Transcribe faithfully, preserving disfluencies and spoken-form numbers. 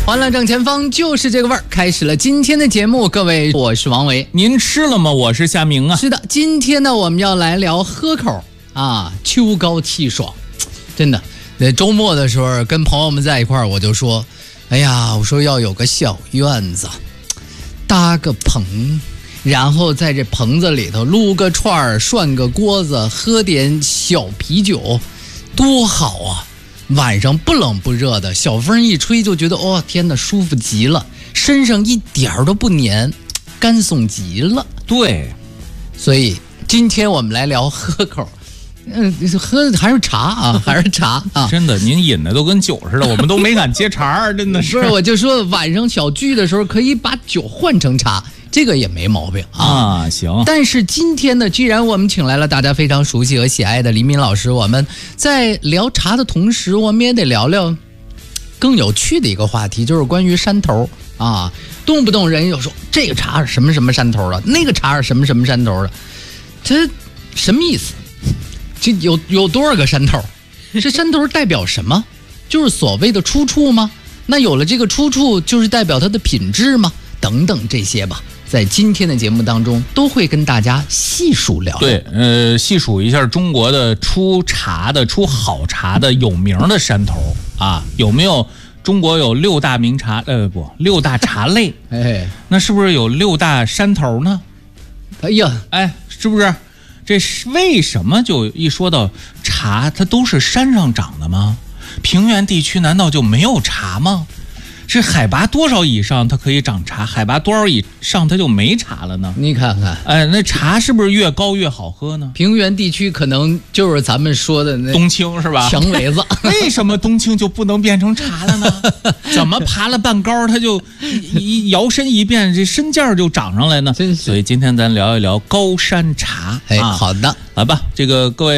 欢乐正前方就是这个味儿，开始了今天的节目。各位，我是王维， 您吃了吗？我是夏明啊。 是的，今天呢我们要来聊喝口啊，秋高气爽，真的。那周末的时候跟朋友们在一块儿，我就说，哎呀，我说要有个小院子，搭个棚，然后在这棚子里头撸个串儿，涮个锅子，喝点小啤酒，多好啊！晚上不冷不热的，小风一吹就觉得哦天哪，舒服极了，身上一点儿都不黏，干松极了。 对， 所以今天我们来聊喝口，嗯，喝还是茶啊，还是茶啊。 真的，您饮的都跟酒似的，我们都没敢接茬儿，真的是。 不是，我就说晚上小聚的时候可以把酒换成茶。这个也没毛病啊， 啊行。 但是今天呢，既然我们请来了大家非常熟悉和喜爱的黎明老师，我们在聊茶的同时，我们也得聊聊更有趣的一个话题，就是关于山头啊。动不动人又说这个茶是什么什么山头的，那个茶是什么什么山头的，这什么意思？这有有多少个山头？这山头代表什么？就是所谓的出处吗？那有了这个出处，就是代表它的品质吗？等等这些吧。在今天的节目当中，都会跟大家细数聊聊。 对，呃，细数一下中国的出茶的、出好茶的有名的山头啊，有没有？中国有六大名茶，呃，不，六大茶类。 哎， 那是不是有六大山头呢？ 哎呀， 哎，是不是？这是为什么就一说到茶，它都是山上长的吗？平原地区难道就没有茶吗？是海拔多少以上它可以长茶，海拔多少以上它就没茶了呢？ 你看看， 哎，那茶是不是越高越好喝呢？ 平原地区可能就是咱们说的那冬青是吧？ 墙围子。 为什么冬青就不能变成茶了呢？怎么爬了半高它就一摇身一变，这身价就涨上来呢？ 真是。 所以今天咱聊一聊高山茶。 哎，啊、好的， 来吧，这个各位。